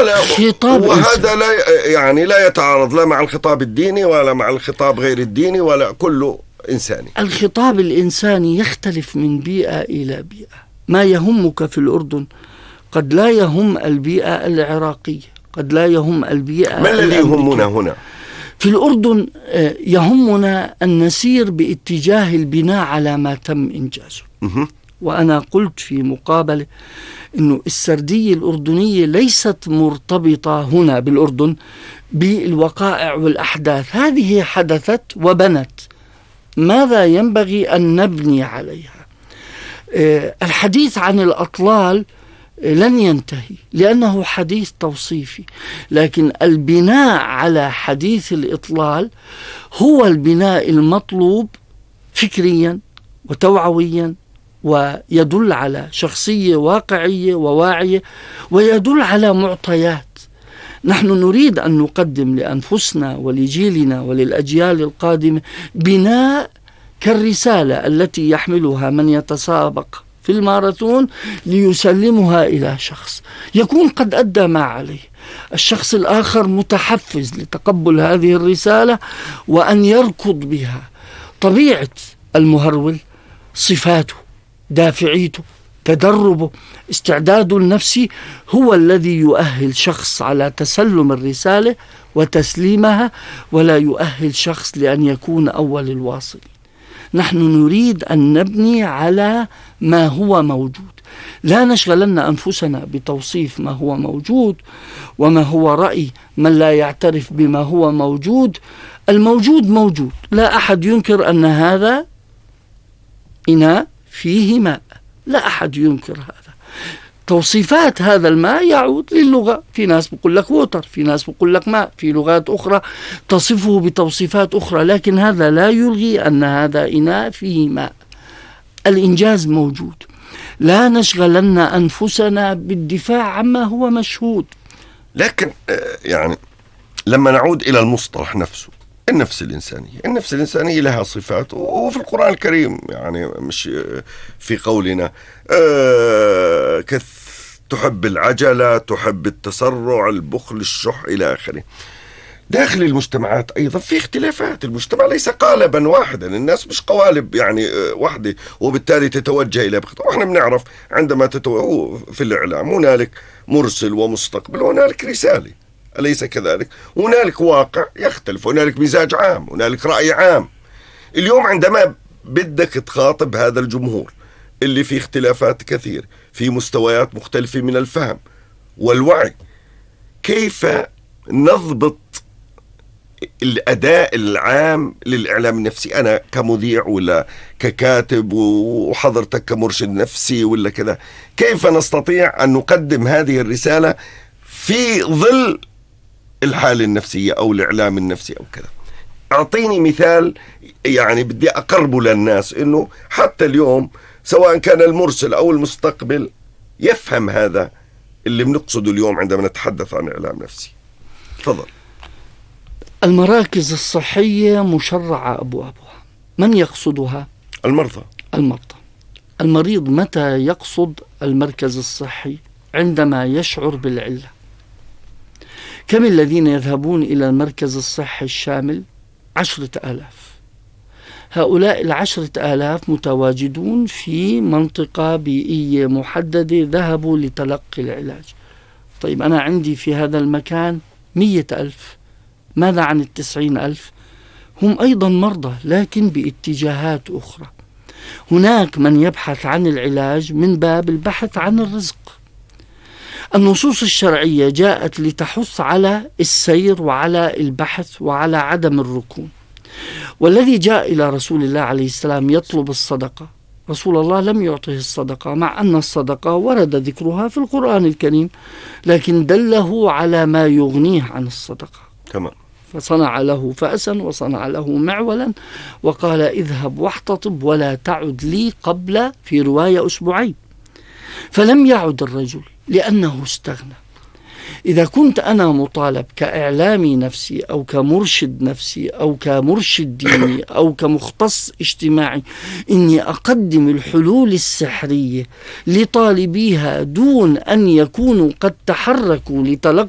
خطاب وهذا لا يتعارض لا مع الخطاب الديني ولا مع الخطاب غير الديني ولا كله إنساني. الخطاب الإنساني يختلف من بيئة إلى بيئة. ما يهمك في الأردن قد لا يهم البيئة العراقية، قد لا يهم البيئة. ما الذي يهمنا هنا؟ في الأردن يهمنا أن نسير باتجاه البناء على ما تم إنجازه. وأنا قلت في مقابلة أنه السردية الأردنية ليست مرتبطة هنا بالأردن بالوقائع والأحداث، هذه حدثت وبنت، ماذا ينبغي أن نبني عليها؟ الحديث عن الأطلال لن ينتهي لأنه حديث توصيفي، لكن البناء على حديث الإطلال هو البناء المطلوب فكريا وتوعويا، ويدل على شخصية واقعية وواعية، ويدل على معطيات. نحن نريد أن نقدم لأنفسنا ولجيلنا وللأجيال القادمة بناء كالرسالة التي يحملها من يتسابق في الماراثون ليسلمها إلى شخص يكون قد أدى ما عليه، الشخص الآخر متحفز لتقبل هذه الرسالة وأن يركض بها. طبيعة المهرول، صفاته، دافعيته، تدربه، استعداده النفسي هو الذي يؤهل شخص على تسلم الرسالة وتسليمها، ولا يؤهل شخص لأن يكون أول الواصلين. نحن نريد أن نبني على ما هو موجود، لا نشغلن أنفسنا بتوصيف ما هو موجود وما هو رأي من لا يعترف بما هو موجود. الموجود موجود، لا أحد ينكر أن هذا إناء فيه ماء، لا أحد ينكر هذا. توصيفات هذا الماء يعود للغة، في ناس بيقول لك ووتر، في ناس بيقول لك ماء، في لغات أخرى تصفه بتوصيفات أخرى، لكن هذا لا يلغي أن هذا إناء فيه ماء. الإنجاز موجود، لا نشغلن أنفسنا بالدفاع عما هو مشهود. لكن يعني لما نعود إلى المصطلح نفسه، النفس الإنسانية لها صفات، وفي القرآن الكريم يعني مش في قولنا تحب العجلة، تحب التسرع، البخل، الشح إلى آخره. داخل المجتمعات أيضا في اختلافات، المجتمع ليس قالبا واحدا، الناس مش قوالب يعني واحدة وبالتالي تتوجه إلى بخطة. وإحنا بنعرف عندما في الإعلام هنالك مرسل ومستقبل، وهنالك رسالة، أليس كذلك؟ هنالك واقع يختلف، هنالك مزاج عام، هنالك رأي عام. اليوم عندما بدك تخاطب هذا الجمهور اللي فيه اختلافات كثير، في مستويات مختلفة من الفهم والوعي، كيف نضبط الأداء العام للإعلام النفسي؟ أنا كمذيع ولا ككاتب وحضرتك كمرشد نفسي ولا كذا، كيف نستطيع أن نقدم هذه الرسالة في ظل الحالة النفسية أو الإعلام النفسي أو كذا؟ أعطيني مثال يعني بدي أقربه للناس، إنه حتى اليوم سواء كان المرسل أو المستقبل يفهم هذا اللي بنقصده اليوم عندما نتحدث عن إعلام نفسي. تفضل. المراكز الصحية مشرعة أبوابها، من يقصدها؟ المرضى. المريض متى يقصد المركز الصحي؟ عندما يشعر بالعلة. كم الذين يذهبون إلى المركز الصحي الشامل؟ 10,000. هؤلاء 10,000 متواجدون في منطقة بيئية محددة، ذهبوا لتلقي العلاج. طيب أنا عندي في هذا المكان 100,000، ماذا عن 90,000؟ هم أيضا مرضى لكن باتجاهات أخرى. هناك من يبحث عن العلاج من باب البحث عن الرزق. النصوص الشرعية جاءت لتحث على السير وعلى البحث وعلى عدم الركون. والذي جاء إلى رسول الله عليه السلام يطلب الصدقة، رسول الله لم يعطه الصدقة، مع أن الصدقة ورد ذكرها في القرآن الكريم، لكن دله على ما يغنيه عن الصدقة. تمام. فصنع له فأسا وصنع له معولا وقال اذهب واحتطب ولا تعد لي قبل، في رواية، أسبوعين. فلم يعد الرجل لأنه استغنى. إذا كنت أنا مطالب كإعلامي نفسي أو كمرشد نفسي أو كمرشد ديني أو كمختص اجتماعي إني أقدم الحلول السحرية لطالبيها دون أن يكونوا قد تحركوا لتلقي